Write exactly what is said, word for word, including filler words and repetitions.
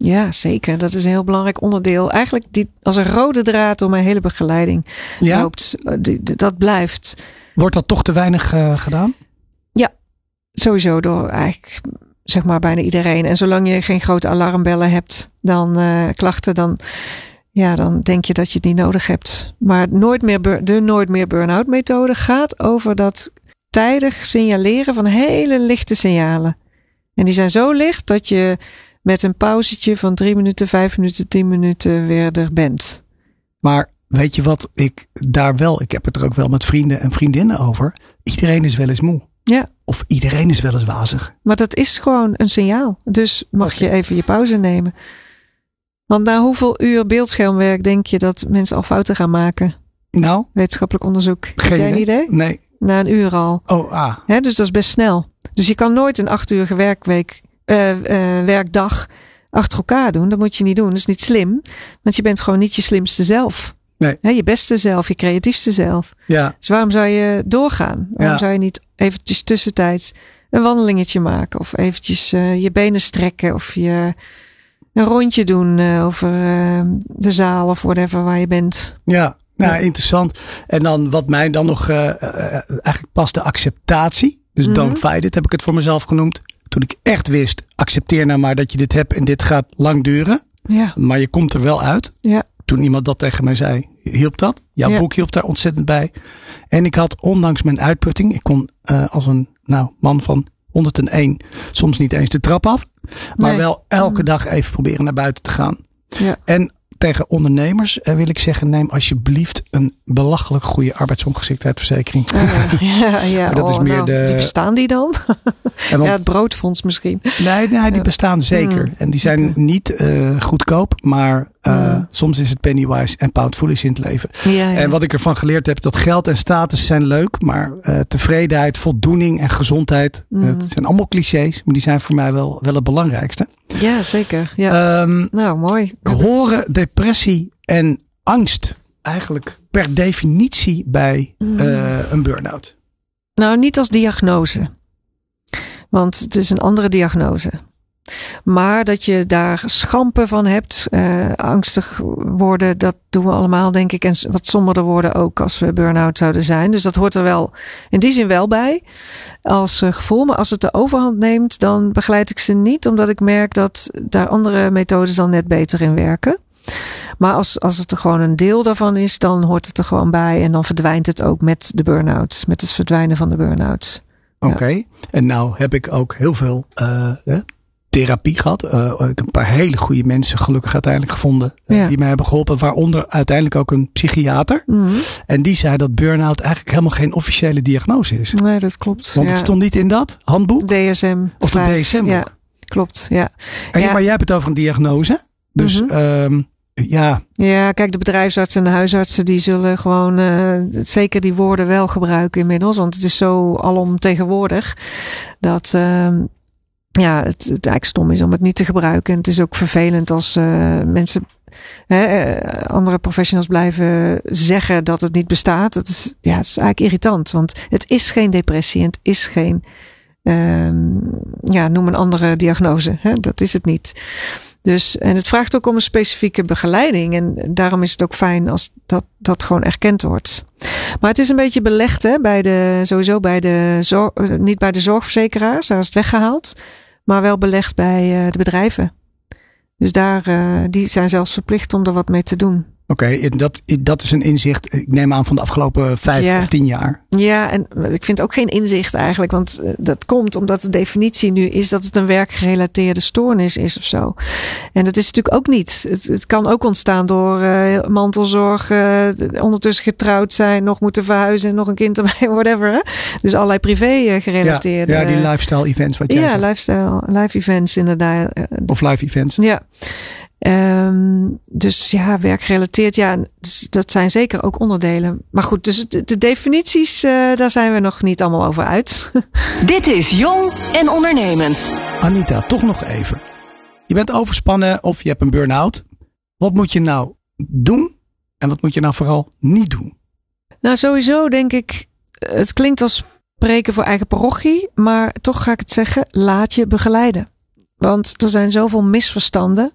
Ja, zeker. Dat is een heel belangrijk onderdeel. Eigenlijk die, als een rode draad door mijn hele begeleiding ja? loopt. Die, die, dat blijft. Wordt dat toch te weinig uh, gedaan? Ja, sowieso door eigenlijk zeg maar bijna iedereen. En zolang je geen grote alarmbellen hebt, dan uh, klachten, dan, ja, dan denk je dat je het niet nodig hebt. Maar nooit meer, de nooit meer burn-out methode gaat over dat tijdig signaleren van hele lichte signalen. En die zijn zo licht dat je met een pauzetje van drie minuten, vijf minuten, tien minuten weer er bent. Maar weet je wat ik daar wel, ik heb het er ook wel met vrienden en vriendinnen over. Iedereen is wel eens moe. Ja. Of iedereen is wel eens wazig. Maar dat is gewoon een signaal. Dus mag okay. je even je pauze nemen. Want na hoeveel uur beeldschermwerk denk je dat mensen al fouten gaan maken? Nou? Wetenschappelijk onderzoek. Geen Heb jij een idee? Nee. Na een uur al. Oh, ah. Hè, dus dat is best snel. Dus je kan nooit een acht uur werkweek, uh, uh, werkdag achter elkaar doen. Dat moet je niet doen. Dat is niet slim. Want je bent gewoon niet je slimste zelf. Nee. Hè, je beste zelf, je creatiefste zelf. Ja. Dus waarom zou je doorgaan? Waarom ja. zou je niet eventjes tussentijds een wandelingetje maken? Of eventjes uh, je benen strekken? Of je een rondje doen uh, over uh, de zaal of whatever waar je bent. Ja. Nou, ja. Interessant. En dan wat mij dan nog uh, uh, eigenlijk past, de acceptatie. Dus mm-hmm. don't fight it, heb ik het voor mezelf genoemd. Toen ik echt wist, accepteer nou maar dat je dit hebt en dit gaat lang duren. Ja. Maar je komt er wel uit. Ja. Toen iemand dat tegen mij zei, hielp dat. Jouw ja. boek hielp daar ontzettend bij. En ik had ondanks mijn uitputting, ik kon uh, als een nou, man van honderdéén soms niet eens de trap af. Maar nee. wel elke dag even proberen naar buiten te gaan. Ja. En tegen ondernemers uh, wil ik zeggen, neem alsjeblieft een belachelijk goede arbeidsongeschiktheidsverzekering. Uh, ja, ja. dat oh, is meer nou, de... Die bestaan die dan? Want, ja, het broodfonds misschien. Nee, nee die bestaan zeker. Mm. En die zijn okay. niet uh, goedkoop, maar uh, mm. soms is het pennywise en pound foolish in het leven. Ja, ja. En wat ik ervan geleerd heb, dat geld en status zijn leuk, maar uh, tevredenheid, voldoening en gezondheid, mm. uh, het zijn allemaal clichés, maar die zijn voor mij wel, wel het belangrijkste. Ja, zeker. Ja. Um, nou, mooi. Horen depressie en angst eigenlijk per definitie bij mm. uh, een burn-out? Nou, niet als diagnose. Want het is een andere diagnose. Maar dat je daar schampen van hebt, uh, angstig worden, dat doen we allemaal, denk ik. En wat somberder worden ook als we burn-out zouden zijn. Dus dat hoort er wel in die zin wel bij als uh, gevoel. Maar als het de overhand neemt, dan begeleid ik ze niet. Omdat ik merk dat daar andere methodes dan net beter in werken. Maar als, als het er gewoon een deel daarvan is, dan hoort het er gewoon bij. En dan verdwijnt het ook met de burn-out. Met het verdwijnen van de burn-out. Oké. Okay. Ja. En nou heb ik ook heel veel uh, eh, therapie gehad. Uh, ik heb een paar hele goede mensen gelukkig uiteindelijk gevonden. Uh, ja. Die mij hebben geholpen. Waaronder uiteindelijk ook een psychiater. Mm-hmm. En die zei dat burn-out eigenlijk helemaal geen officiële diagnose is. Nee, dat klopt. Want ja. het stond niet in dat handboek. D S M. Of de D S M. Ja, klopt. Ja. En, ja. Maar jij hebt het over een diagnose. Dus mm-hmm. um, ja. Ja, kijk, de bedrijfsartsen en de huisartsen die zullen gewoon uh, zeker die woorden wel gebruiken inmiddels. Want het is zo alomtegenwoordig dat uh, ja, het, het eigenlijk stom is om het niet te gebruiken. En het is ook vervelend als uh, mensen, hè, uh, andere professionals blijven zeggen dat het niet bestaat. Het is, ja, het is eigenlijk irritant, want het is geen depressie en het is geen, uh, ja, noem een andere diagnose. Hè? Dat is het niet. Dus, en het vraagt ook om een specifieke begeleiding. En daarom is het ook fijn als dat, dat gewoon erkend wordt. Maar het is een beetje belegd, hè, bij de, sowieso bij de zorg, niet bij de zorgverzekeraars, daar is het weggehaald. Maar wel belegd bij uh, de bedrijven. Dus daar, uh, die zijn zelfs verplicht om er wat mee te doen. Oké, okay, dat, dat is een inzicht, ik neem aan, van de afgelopen vijf ja. of tien jaar. Ja, en ik vind ook geen inzicht eigenlijk. Want dat komt omdat de definitie nu is dat het een werkgerelateerde stoornis is of zo. En dat is natuurlijk ook niet. Het, het kan ook ontstaan door uh, mantelzorg, uh, ondertussen getrouwd zijn, nog moeten verhuizen, nog een kind erbij, whatever. Hè? Dus allerlei privé gerelateerde. Ja, ja, die lifestyle events wat jij Ja, zegt. lifestyle, live events inderdaad. Of live events. Ja. Um, dus ja, werkgerelateerd, ja, dus dat zijn zeker ook onderdelen. Maar goed, dus de, de definities, uh, daar zijn we nog niet allemaal over uit. Dit is Jong en Ondernemend. Anita, toch nog even. Je bent overspannen of je hebt een burn-out. Wat moet je nou doen en wat moet je nou vooral niet doen? Nou, sowieso denk ik, het klinkt als spreken voor eigen parochie, maar toch ga ik het zeggen, laat je begeleiden. Want er zijn zoveel misverstanden.